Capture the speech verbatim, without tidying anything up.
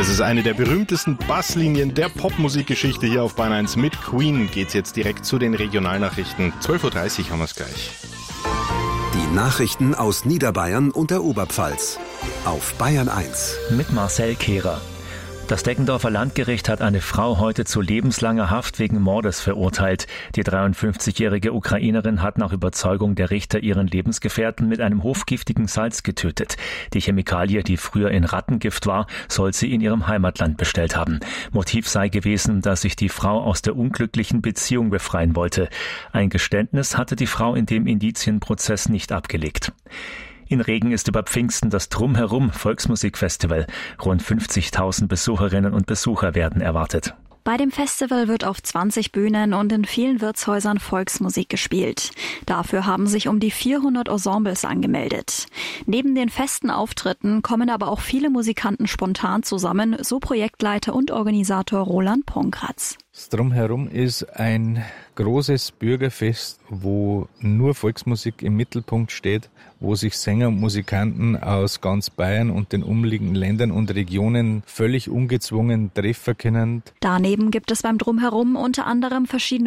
Das ist eine der berühmtesten Basslinien der Popmusikgeschichte hier auf Bayern eins. Mit Queen geht's jetzt direkt zu den Regionalnachrichten. zwölf Uhr dreißig haben wir es gleich. Die Nachrichten aus Niederbayern und der Oberpfalz auf Bayern eins. Mit Marcel Kehrer. Das Deggendorfer Landgericht hat eine Frau heute zu lebenslanger Haft wegen Mordes verurteilt. Die dreiundfünfzigjährige Ukrainerin hat nach Überzeugung der Richter ihren Lebensgefährten mit einem hochgiftigen Salz getötet. Die Chemikalie, die früher in Rattengift war, soll sie in ihrem Heimatland bestellt haben. Motiv sei gewesen, dass sich die Frau aus der unglücklichen Beziehung befreien wollte. Ein Geständnis hatte die Frau in dem Indizienprozess nicht abgelegt. In Regen ist über Pfingsten das Drumherum Volksmusikfestival. Rund fünfzigtausend Besucherinnen und Besucher werden erwartet. Bei dem Festival wird auf zwanzig Bühnen und in vielen Wirtshäusern Volksmusik gespielt. Dafür haben sich um die vierhundert Ensembles angemeldet. Neben den festen Auftritten kommen aber auch viele Musikanten spontan zusammen, so Projektleiter und Organisator Roland Pongratz. Das Drumherum ist ein großes Bürgerfest, wo nur Volksmusik im Mittelpunkt steht, wo sich Sänger und Musikanten aus ganz Bayern und den umliegenden Ländern und Regionen völlig ungezwungen treffen können. Daneben gibt es beim Drumherum unter anderem verschiedene